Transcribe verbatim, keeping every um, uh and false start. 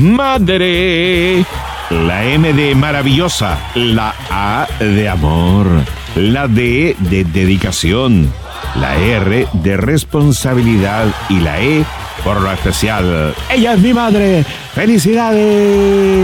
madre. La M de maravillosa, la A de amor, la D de dedicación, la R de responsabilidad y la E por lo especial. ¡Ella es mi madre! ¡Felicidades!